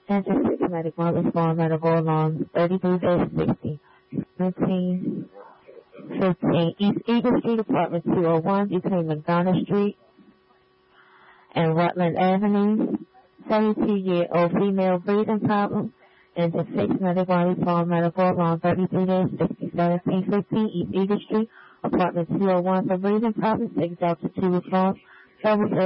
Enter 6 medical respond medical alarm 33-60. 15, East Eagle Street, apartment 201, between McDonough Street and Rutland Avenue. 72-year-old female breathing problem. Enter 6 medical respond medical alarm 33-60. 1715 East Eagle Street, apartment 201 for breathing problems. 6 Delta 2 response. Trouble